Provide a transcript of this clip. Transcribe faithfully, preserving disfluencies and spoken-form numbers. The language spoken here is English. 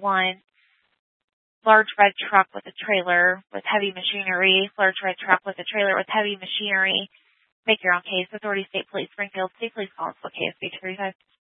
one. Large red truck with a trailer with heavy machinery. Large red truck with a trailer with heavy machinery. Make your own case. Authority, State Police, Springfield. State Police, Collinsville, K S B two thirty-five.